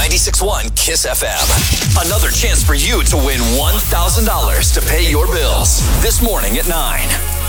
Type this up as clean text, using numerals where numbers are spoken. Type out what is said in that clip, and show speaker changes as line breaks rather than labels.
96.1 Kiss FM. Another chance for you to win $1,000 to pay your bills this morning at 9.